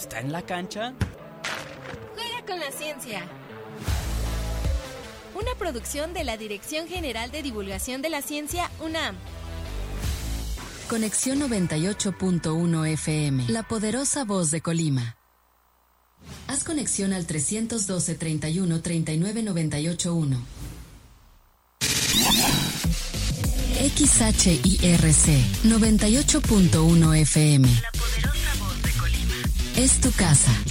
está en la cancha. Juega con la ciencia. Una producción de la Dirección General de Divulgación de la Ciencia, UNAM. Conexión 98.1 FM, la poderosa voz de Colima. Haz conexión al 312 31 39 981. XHIRC 98.1 FM. La poderosa voz de Colima. Es tu casa.